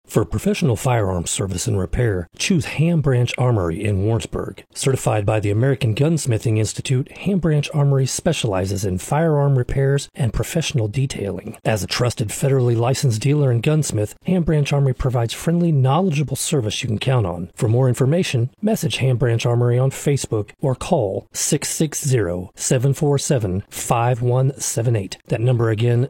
For professional firearms service and repair, choose Ham Branch Armory in Warrensburg. Certified by the American Gunsmithing Institute, Ham Branch Armory specializes in firearm repairs and professional detailing. As a trusted federally licensed dealer and gunsmith, Ham Branch Armory provides friendly, knowledgeable service you can count on. For more information, message Ham Branch Armory on Facebook or call 660-747-5178. That number again,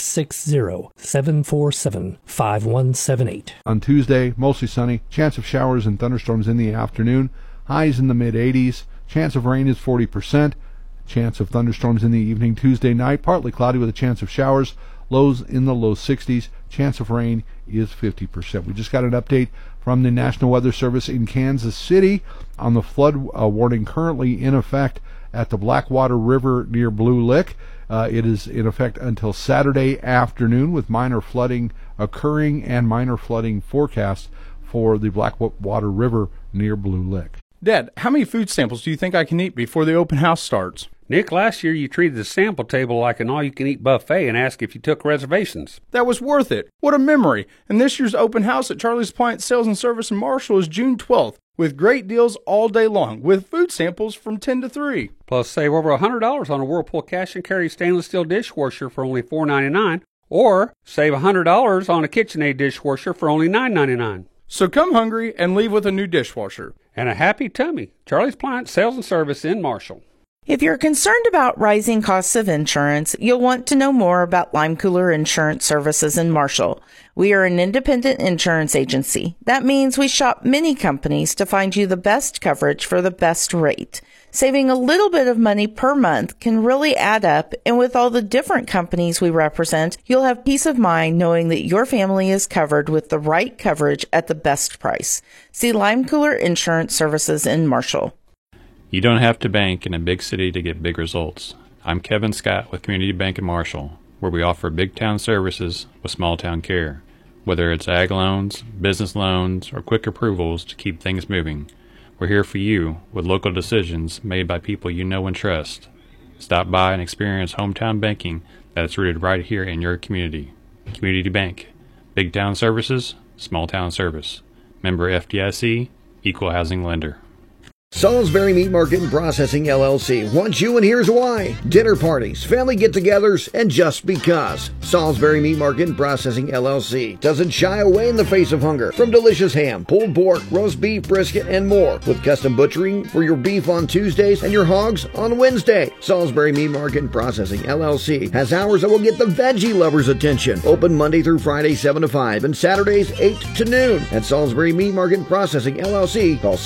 660-747-5178. On Tuesday, mostly sunny, chance of showers and thunderstorms in the afternoon, highs in the mid-80s, chance of rain is 40%, chance of thunderstorms in the evening. Tuesday night, partly cloudy with a chance of showers, lows in the low 60s, chance of rain is 50%. We just got an update from the National Weather Service in Kansas City on the flood warning currently in effect at the Blackwater River near Blue Lick. It is in effect until Saturday afternoon, with minor flooding occurring and minor flooding forecast for the Blackwater River near Blue Lick. Dad, how many food samples do you think I can eat before the open house starts? Nick, last year you treated the sample table like an all-you-can-eat buffet and asked if you took reservations. That was worth it. What a memory. And this year's open house at Charlie's Appliance Sales and Service in Marshall is June 12th, with great deals all day long, with food samples from 10 to 3. Plus, save over $100 on a Whirlpool cash and carry stainless steel dishwasher for only $4.99, or save $100 on a KitchenAid dishwasher for only $9.99. So come hungry and leave with a new dishwasher. And a happy tummy. Charlie's Appliance Sales and Service in Marshall. If you're concerned about rising costs of insurance, you'll want to know more about Lime Cooler Insurance Services in Marshall. We are an independent insurance agency. That means we shop many companies to find you the best coverage for the best rate. Saving a little bit of money per month can really add up, and with all the different companies we represent, you'll have peace of mind knowing that your family is covered with the right coverage at the best price. See Lime Cooler Insurance Services in Marshall. You don't have to bank in a big city to get big results. I'm Kevin Scott with Community Bank in Marshall, where we offer big town services with small town care. Whether it's ag loans, business loans, or quick approvals to keep things moving, we're here for you with local decisions made by people you know and trust. Stop by and experience hometown banking that's rooted right here in your community. Community Bank. Big town services, small town service. Member FDIC, Equal Housing Lender. Salisbury Meat Market and Processing, LLC wants you, and here's why. Dinner parties, family get-togethers, and just because. Salisbury Meat Market and Processing, LLC doesn't shy away in the face of hunger. From delicious ham, pulled pork, roast beef, brisket, and more. With custom butchering for your beef on Tuesdays and your hogs on Wednesday. Salisbury Meat Market and Processing, LLC has hours that will get the veggie lovers' attention. Open Monday through Friday, 7 to 5, and Saturdays, 8 to noon. At Salisbury Meat Market and Processing, LLC, call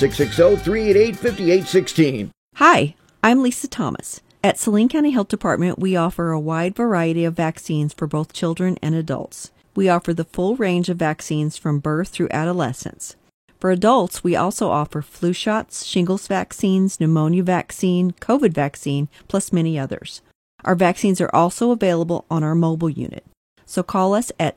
660-388-5816. Hi, I'm Lisa Thomas. At Saline County Health Department, we offer a wide variety of vaccines for both children and adults. We offer the full range of vaccines from birth through adolescence. For adults, we also offer flu shots, shingles vaccines, pneumonia vaccine, COVID vaccine, plus many others. Our vaccines are also available on our mobile unit. So call us at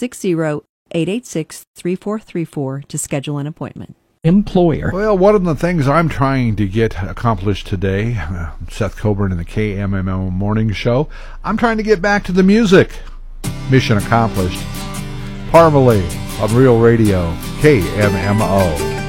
660-886-3434 to schedule an appointment. Employer. Well, one of the things I'm trying to get accomplished today, Seth Coburn in the KMMO Morning Show, I'm trying to get back to the music. Mission accomplished. Parmalee on Real Radio, KMMO.